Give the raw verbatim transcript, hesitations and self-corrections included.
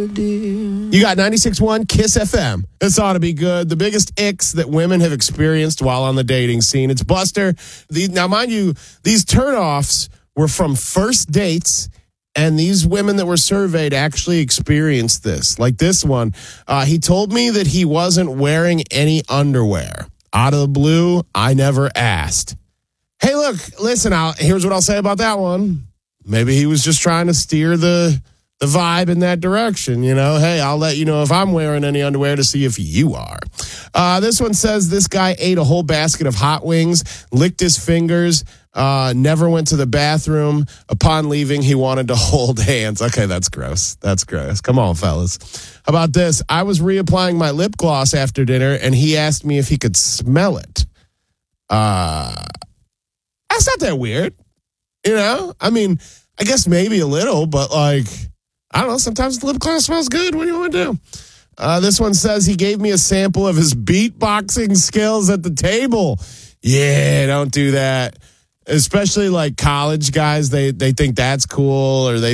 dear. You got ninety-six point one Kiss F M. This ought to be good. The biggest icks that women have experienced while on the dating scene. It's Buster. The, now, mind you, these turnoffs were from first dates, and these women that were surveyed actually experienced this. Like this one, uh, he told me that he wasn't wearing any underwear. Out of the blue, I never asked. Hey, look, listen, I'll, here's what I'll say about that one. Maybe he was just trying to steer the the vibe in that direction. You know, hey, I'll let you know if I'm wearing any underwear to see if you are. Uh, this one says this guy ate a whole basket of hot wings, licked his fingers, uh, never went to the bathroom. Upon leaving, he wanted to hold hands. Okay, that's gross. That's gross. Come on, fellas. How about this? I was reapplying my lip gloss after dinner, and he asked me if he could smell it. Uh, that's not that weird. You know, I mean, I guess maybe a little, but like, I don't know. Sometimes the lip gloss smells good. What do you want to do? Uh, this one says he gave me a sample of his beatboxing skills at the table. Yeah, don't do that. Especially like college guys, they they think that's cool, or they